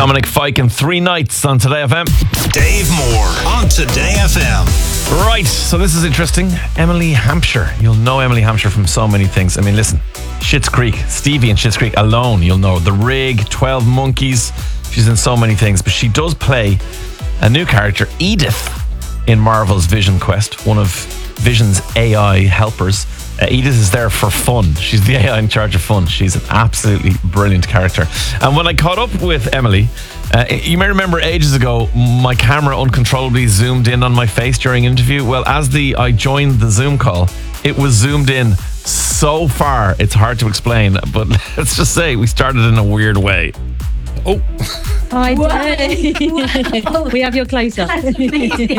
Dominic Fike and 3 Nights on Today FM. Dave Moore on Today FM. Right, so this is interesting. Emily Hampshire. You'll know Emily Hampshire from so many things. I mean, listen, Schitt's Creek, Stevie and Schitt's Creek alone, you'll know. The Rig, 12 Monkeys. She's in so many things, but she does play a new character, Edith, in Marvel's Vision Quest, one of Vision's AI helpers. Edith is there for fun. She's the AI in charge of fun. She's an absolutely brilliant character. And when I caught up with Emily, you may remember ages ago, my camera uncontrollably zoomed in on my face during an interview. Well, as I joined the Zoom call, it was zoomed in so far, it's hard to explain. But let's just say we started in a weird way. Oh. Hi, Dave. We have your close-up. That's amazing.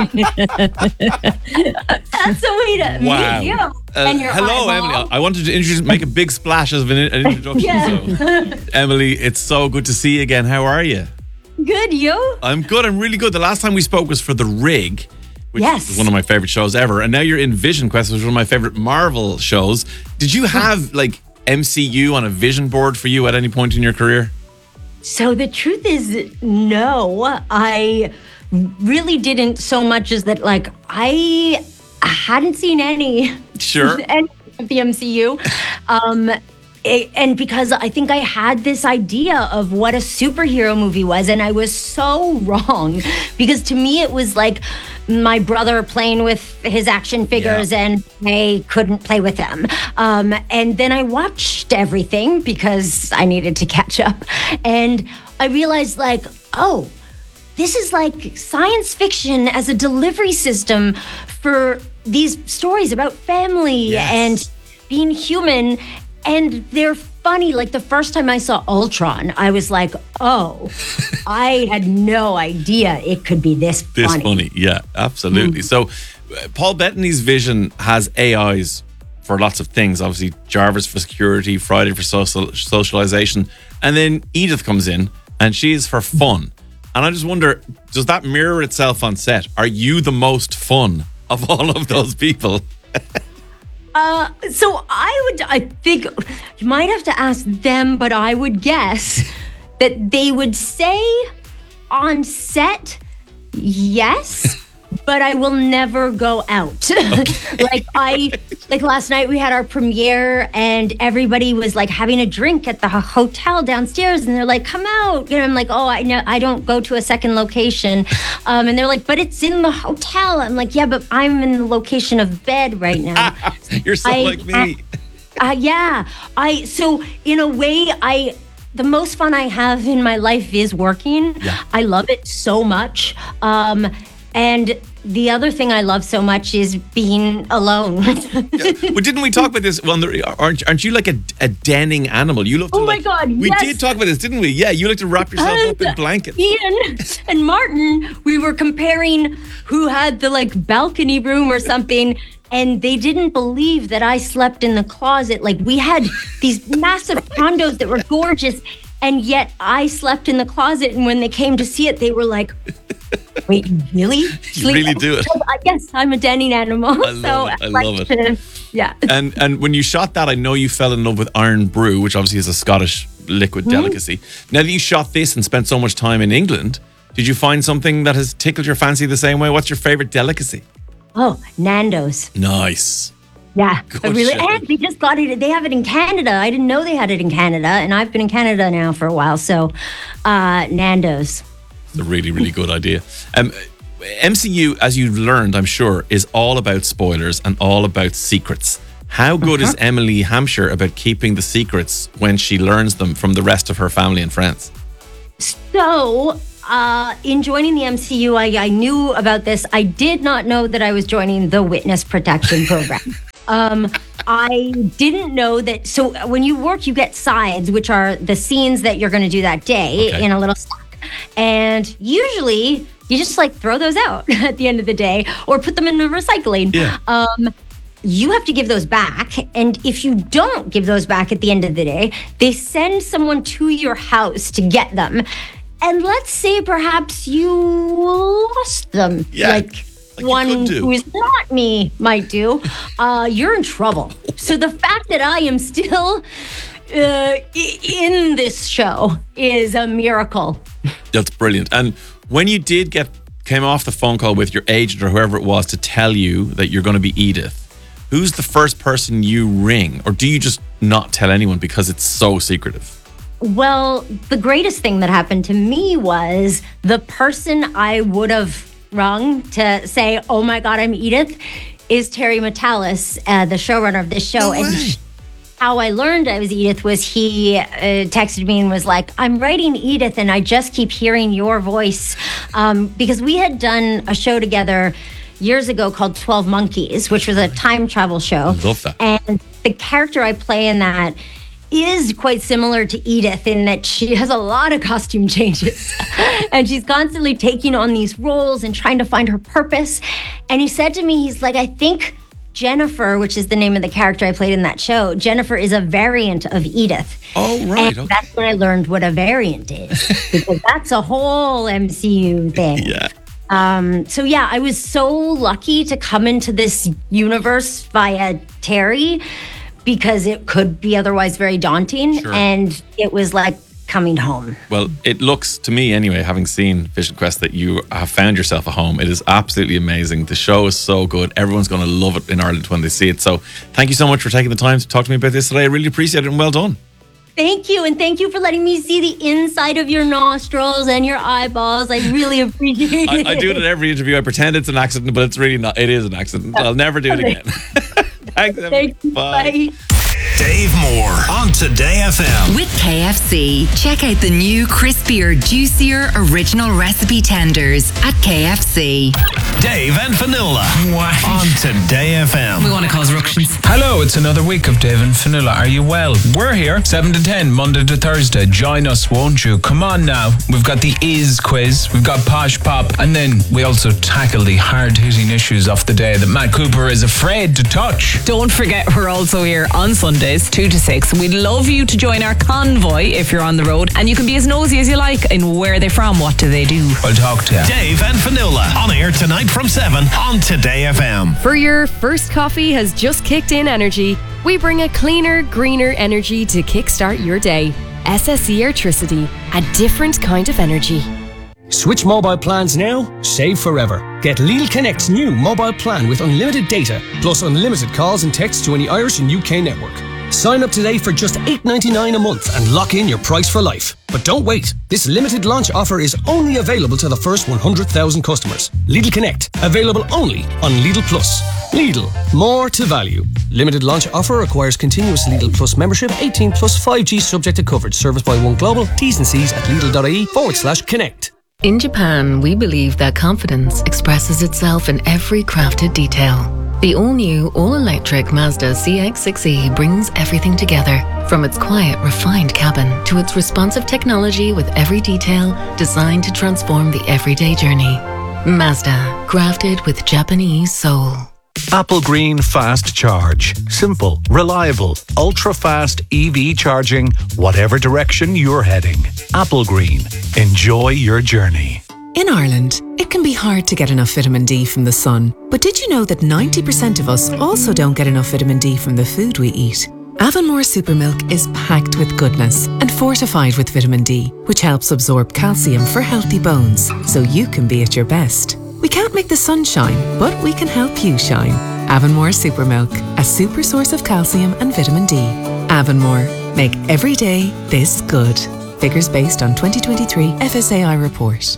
That's a way to meet you. And your hello, eyeball. Emily. I wanted to make a big splash as an introduction. Yeah. So, Emily, it's so good to see you again. How are you? Good, you? I'm good. I'm really good. The last time we spoke was for The Rig, which is one of my favorite shows ever. And now you're in Vision Quest, which is one of my favorite Marvel shows. Did you have MCU on a vision board for you at any point in your career? So the truth is, no, I really didn't so much as that, I hadn't seen any of the MCU. And because I think I had this idea of what a superhero movie was, and I was so wrong, because to me it was like my brother playing with his action figures and I couldn't play with them. And then I watched everything because I needed to catch up. And I realized this is like science fiction as a delivery system for these stories about family and being human. And they're funny. Like the first time I saw Ultron, I was like, oh, I had no idea it could be this funny. This funny, yeah, absolutely. So Paul Bettany's Vision has AIs for lots of things. Obviously, Jarvis for security, Friday for socialization. And then Edith comes in and she is for fun. And I just wonder, does that mirror itself on set? Are you the most fun of all of those people? So I think you might have to ask them, but I would guess that they would say on set, yes, but I will never go out. Like last night we had our premiere and everybody was having a drink at the hotel downstairs and they're like, come out. I'm like, oh, I know I don't go to a second location. And they're like, but it's in the hotel. I'm like, yeah, but I'm in the location of bed right now. You're so like me. So in a way, the most fun I have in my life is working. Yeah. I love it so much. And the other thing I love so much is being alone. Well, didn't we talk about this? Well, aren't you like a denning animal? You love to my God, we did talk about this, didn't we? Yeah, you like to wrap yourself up in blankets. Ian and Martin, we were comparing who had the balcony room or something. And they didn't believe that I slept in the closet. We had these massive condos that were gorgeous. And yet I slept in the closet. And when they came to see it, they were like, wait, really? You really do it. I guess I'm a denning animal. I love it. Yeah. And when you shot that, I know you fell in love with Iron Brew, which obviously is a Scottish liquid delicacy. Now that you shot this and spent so much time in England, did you find something that has tickled your fancy the same way? What's your favorite delicacy? Oh, Nando's. Nice. Yeah, Good really. shit. And they just got it. They have it in Canada. I didn't know they had it in Canada, and I've been in Canada now for a while. So, Nando's. It's a really, really good idea. MCU, as you've learned, I'm sure, is all about spoilers and all about secrets. How good is Emily Hampshire about keeping the secrets when she learns them from the rest of her family and friends? So, in joining the MCU, I knew about this. I did not know that I was joining the Witness Protection Program. I didn't know that. So when you work, you get sides, which are the scenes that you're going to do that day in a little stack. And usually you just throw those out at the end of the day or put them in the recycling. Yeah. You have to give those back. And if you don't give those back at the end of the day, they send someone to your house to get them. And let's say perhaps you lost them. Yeah. One who is not me might do. You're in trouble. So the fact that I am still in this show is a miracle. That's brilliant. And when you came off the phone call with your agent or whoever it was to tell you that you're going to be Edith, who's the first person you ring? Or do you just not tell anyone because it's so secretive? Well, the greatest thing that happened to me was the person I would have rung to say, oh my God, I'm Edith, is Terry Matalas, the showrunner of this show. And how I learned I was Edith was he texted me and was like, I'm writing Edith and I just keep hearing your voice. Because we had done a show together years ago called 12 Monkeys, which was a time travel show. I love that. And the character I play in that is quite similar to Edith in that she has a lot of costume changes and she's constantly taking on these roles and trying to find her purpose. And he said to me, he's like, I think Jennifer, which is the name of the character I played in that show, Jennifer is a variant of Edith. Oh, right. And that's when I learned what a variant is, because that's a whole MCU thing. Yeah. So yeah, I was so lucky to come into this universe via Terry, because it could be otherwise very daunting. Sure. And it was like coming home. Well, it looks to me anyway, having seen Vision Quest, that you have found yourself a home. It is absolutely amazing. The show is so good. Everyone's going to love it in Ireland when they see it. So thank you so much for taking the time to talk to me about this today. I really appreciate it and well done. Thank you. And thank you for letting me see the inside of your nostrils and your eyeballs. I really appreciate it. I do it in every interview. I pretend it's an accident, but it's really not. It is an accident. I'll never do it again. Thanks, Emma. Thank you. Bye. Dave Moore on Today FM. With KFC. Check out the new crispier, juicier original recipe tenders at KFC. Dave and Vanilla on Today FM. We want to cause ructions. Hello, it's another week of Dave and Vanilla. Are you well? We're here 7 to 10, Monday to Thursday. Join us, won't you? Come on now. We've got the Is quiz, we've got Posh Pop, and then we also tackle the hard-hitting issues of the day that Matt Cooper is afraid to touch. Don't forget, we're also here on Sundays, 2 to 6. We'd love you to join our convoy if you're on the road, and you can be as nosy as you like in where they're from, what do they do. I'll talk to you. Dave and Vanilla on air tonight from 7 on Today FM. For your first coffee has just kicked in energy, we bring a cleaner, greener energy to kickstart your day. SSE Airtricity, a different kind of energy. Switch mobile plans now, save forever. Get Lidl Connect's new mobile plan with unlimited data, plus unlimited calls and texts to any Irish and UK network. Sign up today for just $8.99 a month and lock in your price for life. But don't wait. This limited launch offer is only available to the first 100,000 customers. Lidl Connect, available only on Lidl Plus. Lidl, more to value. Limited launch offer requires continuous Lidl Plus membership, 18 plus 5G subject to coverage. Service by One Global. T's and C's at Lidl.ie/connect. In Japan, we believe that confidence expresses itself in every crafted detail. The all-new, all-electric Mazda CX-6e brings everything together, from its quiet, refined cabin to its responsive technology with every detail designed to transform the everyday journey. Mazda, crafted with Japanese soul. Apple Green Fast Charge. Simple, reliable, ultra-fast EV charging, whatever direction you're heading. Apple Green. Enjoy your journey. In Ireland, it can be hard to get enough vitamin D from the sun. But did you know that 90% of us also don't get enough vitamin D from the food we eat? Avonmore Supermilk is packed with goodness and fortified with vitamin D, which helps absorb calcium for healthy bones, so you can be at your best. We can't make the sun shine, but we can help you shine. Avonmore Supermilk, a super source of calcium and vitamin D. Avonmore, make every day this good. Figures based on 2023 FSAI report.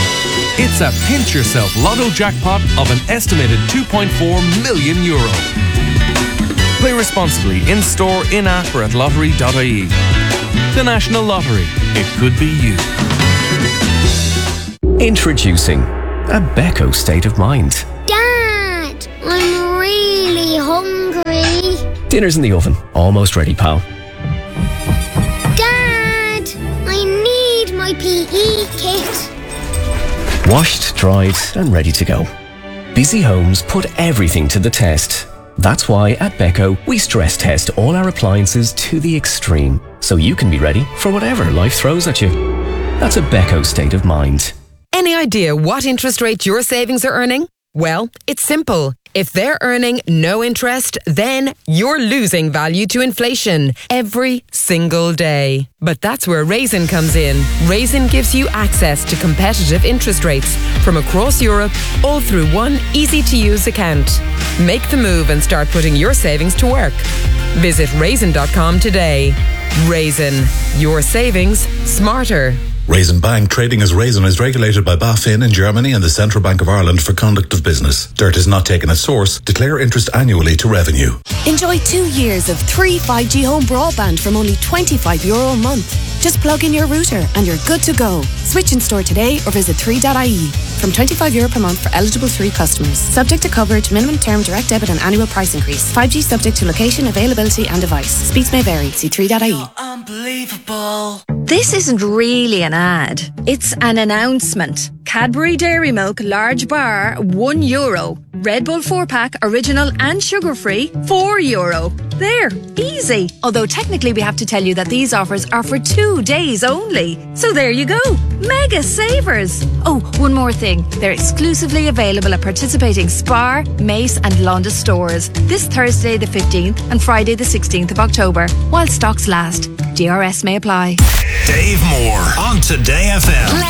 It's a pinch yourself lotto jackpot of an estimated €2.4 million. Play responsibly in store, in app or at lottery.ie. The National Lottery. It could be you. Introducing a Beko state of mind. Dad, I'm really hungry. Dinner's in the oven. Almost ready, pal. Dad, I need my PE kit. Washed, dried and ready to go. Busy homes put everything to the test. That's why at Beko we stress test all our appliances to the extreme, so you can be ready for whatever life throws at you. That's a Beko state of mind. Any idea what interest rate your savings are earning? Well, it's simple. If they're earning no interest, then you're losing value to inflation every single day. But that's where Raisin comes in. Raisin gives you access to competitive interest rates from across Europe, all through one easy-to-use account. Make the move and start putting your savings to work. Visit raisin.com today. Raisin, your savings smarter. Raisin Bank trading as Raisin is regulated by BaFin in Germany and the Central Bank of Ireland for conduct of business. Dirt is not taken at source. Declare interest annually to revenue. Enjoy 2 years of 3 5G home broadband from only €25 a month. Just plug in your router and you're good to go. Switch in store today or visit 3.ie. From €25 per month for eligible 3 customers. Subject to coverage, minimum term, direct debit and annual price increase. 5G subject to location, availability and device. Speeds may vary. See 3.ie. Unbelievable. This isn't really an ad. It's an announcement. Cadbury Dairy Milk large bar €1. Red Bull 4-pack original and sugar-free €4. There, easy. Although technically we have to tell you that these offers are for 2 days only. So there you go. Mega savers. Oh, one more thing. They're exclusively available at participating Spar, Mace and Londa stores this Thursday the 15th and Friday the 16th of October while stocks last. DRS may apply. Dave Moore on Today FM.